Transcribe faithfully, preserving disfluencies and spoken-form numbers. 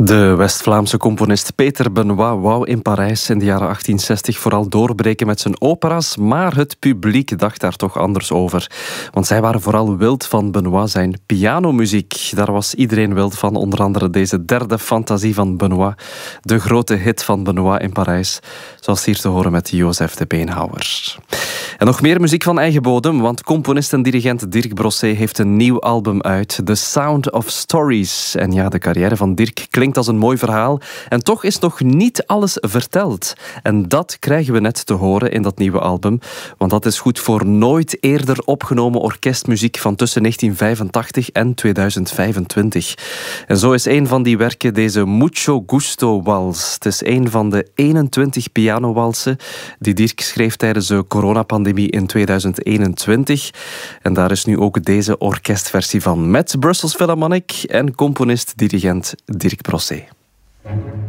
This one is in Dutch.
De West-Vlaamse componist Peter Benoit wou in Parijs in de jaren achttienzestig vooral doorbreken met zijn opera's, maar het publiek dacht daar toch anders over. Want zij waren vooral wild van Benoit zijn pianomuziek. Daar was iedereen wild van, onder andere deze derde fantasie van Benoit, de grote hit van Benoit in Parijs, zoals hier te horen met Jozef de Beenhouwer. En nog meer muziek van eigen bodem, want componist en dirigent Dirk Brossé heeft een nieuw album uit, The Sound of Stories. En ja, de carrière van Dirk klinkt als een mooi verhaal. En toch is nog niet alles verteld. En dat krijgen we net te horen in dat nieuwe album. Want dat is goed voor nooit eerder opgenomen orkestmuziek van tussen negentien vijfentachtig en tweeduizend vijfentwintig. En zo is een van die werken deze Mucho Gusto Wals. Het is een van de eenentwintig pianowalsen die Dirk schreef tijdens de coronapandemie in tweeduizend eenentwintig. En daar is nu ook deze orkestversie van met Brussels Philharmonic en componist-dirigent Dirk Brossé.